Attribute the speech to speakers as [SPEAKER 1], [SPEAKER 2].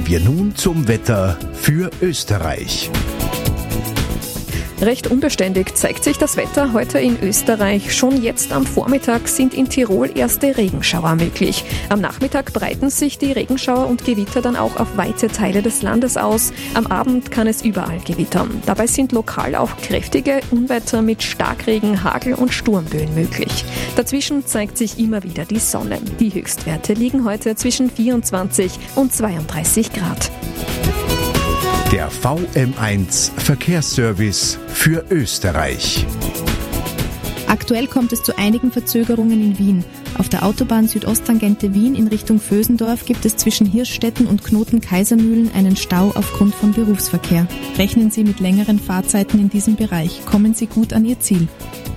[SPEAKER 1] Kommen wir nun zum Wetter für Österreich.
[SPEAKER 2] Recht unbeständig zeigt sich das Wetter heute in Österreich. Schon jetzt am Vormittag sind in Tirol erste Regenschauer möglich. Am Nachmittag breiten sich die Regenschauer und Gewitter dann auch auf weite Teile des Landes aus. Am Abend kann es überall gewittern. Dabei sind lokal auch kräftige Unwetter mit Starkregen, Hagel und Sturmböen möglich. Dazwischen zeigt sich immer wieder die Sonne. Die Höchstwerte liegen heute zwischen 24 und 32 Grad.
[SPEAKER 1] Der VM1 Verkehrsservice für Österreich.
[SPEAKER 3] Aktuell kommt es zu einigen Verzögerungen in Wien. Auf der Autobahn Südosttangente Wien in Richtung Vösendorf gibt es zwischen Hirschstetten und Knoten-Kaisermühlen einen Stau aufgrund von Berufsverkehr. Rechnen Sie mit längeren Fahrzeiten in diesem Bereich. Kommen Sie gut an Ihr Ziel.